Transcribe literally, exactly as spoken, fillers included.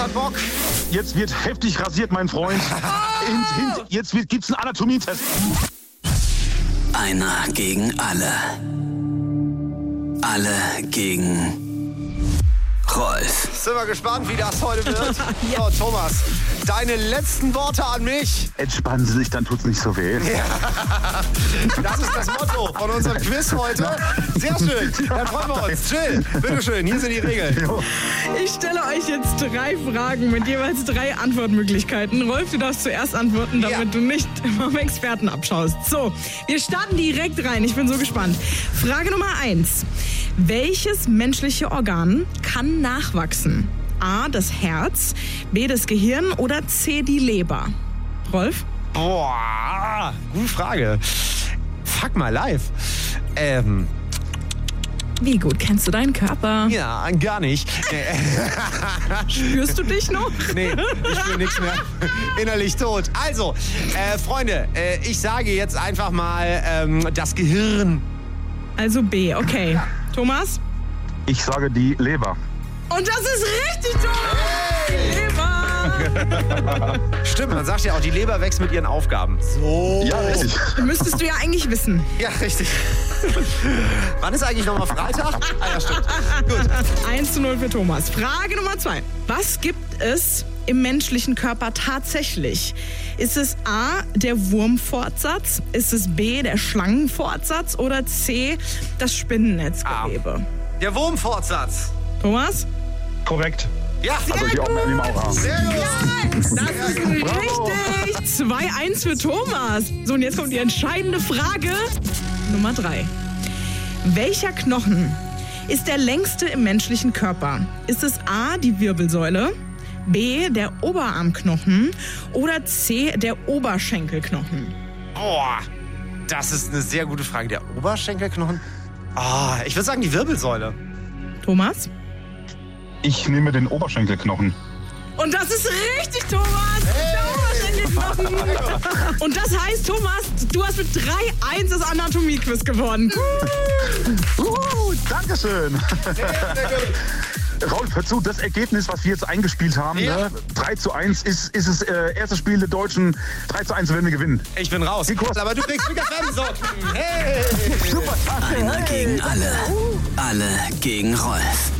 hat Bock. Jetzt wird heftig rasiert, mein Freund. Hint, hint, jetzt wird, gibt's einen Anatomietest. Einer gegen alle. Alle gegen Rolf. Sind wir gespannt, wie das heute wird. Ja. So, Thomas, deine letzten Worte an mich. Entspannen Sie sich, dann tut's nicht so weh. Ja. Das ist das Motto von unserem Quiz heute. Sehr schön, dann freuen wir uns. Chill, bitteschön, hier sind die Regeln. Ich stelle euch jetzt drei Fragen mit jeweils drei Antwortmöglichkeiten. Rolf, du darfst zuerst antworten, damit Ja. du nicht vom Experten abschaust. So, wir starten direkt rein. Ich bin so gespannt. Frage Nummer eins. Welches menschliche Organ kann nachwachsen? A, das Herz, B, das Gehirn oder C, die Leber? Rolf? Boah, gute Frage. Fuck my life. Ähm, Wie gut kennst du deinen Körper? ja, gar nicht. Spürst du dich noch? Nee, ich spüre nichts mehr. Innerlich tot. Also, äh, Freunde, äh, ich sage jetzt einfach mal ähm, das Gehirn. Also B, okay. Thomas? Ich sage die Leber. Und das ist richtig, Thomas! Leber! Stimmt, man sagt ja auch, die Leber wächst mit ihren Aufgaben. So. Ja, richtig. Müsstest du ja eigentlich wissen. Ja, richtig. Wann ist eigentlich nochmal Freitag? Ah ja, stimmt. Gut. eins zu null für Thomas. Frage Nummer zwei. Was gibt es im menschlichen Körper tatsächlich? Ist es A, der Wurmfortsatz? Ist es B, der Schlangenfortsatz? Oder C, das Spinnennetzgewebe? Der Wurmfortsatz. Thomas? Korrekt. Ja, Also die Augen an dem Auge haben. sehr gut. Das ist richtig. zwei eins für Thomas. So, und jetzt kommt die entscheidende Frage. Nummer drei. Welcher Knochen ist der längste im menschlichen Körper? Ist es A, die Wirbelsäule, B, der Oberarmknochen oder C, der Oberschenkelknochen? Boah, das ist eine sehr gute Frage. Der Oberschenkelknochen? Ah, ich würde sagen die Wirbelsäule. Thomas? Ich nehme den Oberschenkelknochen. Und das ist richtig, Thomas! Der Oberschenkelknochen. Und das heißt, Thomas, du hast mit drei eins das Anatomie-Quiz gewonnen. Uh, Dankeschön. Rolf, hör zu, das Ergebnis, was wir jetzt eingespielt haben, Ja. ne? drei zu eins ist, ist das äh, erste Spiel der Deutschen. drei zu eins werden wir gewinnen. Ich bin raus. Kurs. Aber du kriegst wieder Fansocken. Hey! Super, danke. Einer gegen alle. Alle gegen Rolf.